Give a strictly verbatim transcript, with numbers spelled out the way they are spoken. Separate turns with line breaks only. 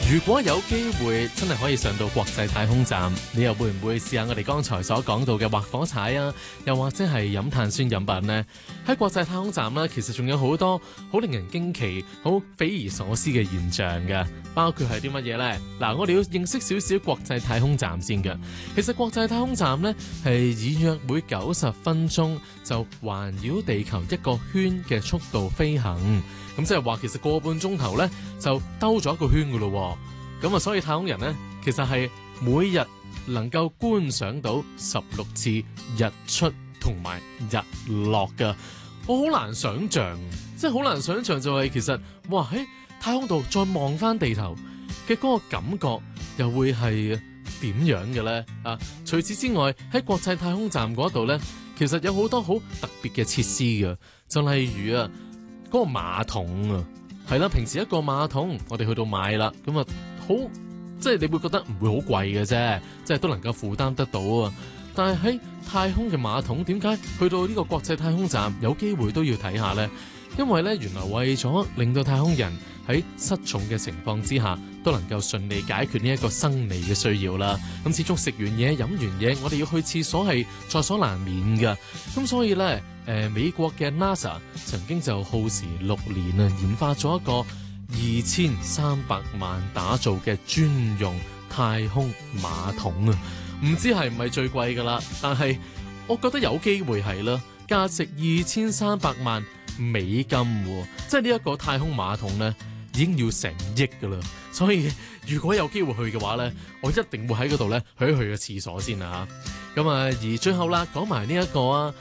如果有機會真係可以上到國際太空站，你又會唔會試下我哋剛才所講到嘅劃火柴啊？又或者係飲碳酸飲品呢？喺國際太空站呢，其實仲有好多好令人驚奇、好匪夷所思嘅現象嘅，包括係啲乜嘢呢？嗱，我哋要認識少少國際太空站先嘅。其實國際太空站呢，係以約每九十分鐘就環繞地球一個圈嘅速度飛行。咁即係話，其實個半鐘頭咧就兜咗一個圈噶咯，咁啊，所以太空人咧其實係每日能夠觀賞到十六次日出同埋日落噶，我好難想象，即係好難想象就係其實哇喺太空度再望翻地頭嘅嗰個感覺又會係點樣嘅咧？啊，除此之外喺國際太空站嗰度咧，其實有好多好特別嘅設施嘅，就例如啊。嗰個馬桶啊，係啦，平時一個馬桶我哋去到買啦，咁啊好，即係你會覺得唔會好貴嘅啫，即係都能夠負擔得到啊。但係喺太空嘅馬桶，點解去到呢個國際太空站有機會都要睇下呢？因為咧，原來為咗令到太空人喺失重嘅情況之下都能夠順利解決呢一個生理嘅需要啦。咁始終食完嘢飲完嘢，我哋要去廁所係在所難免噶。咁所以咧，誒、呃、美國嘅 NASA 曾經就耗時六年啊，研發咗一個二千三百萬打造嘅專用太空馬桶啊。唔知係唔係最貴噶啦，但係我覺得有機會係啦，價值二千三百萬美金，即係呢一個太空馬桶咧，已經要成億噶啦。所以如果有機會去嘅話咧，我一定會喺嗰度咧去一去個廁所先啊。咁啊，而最後啦，講埋呢一個啊。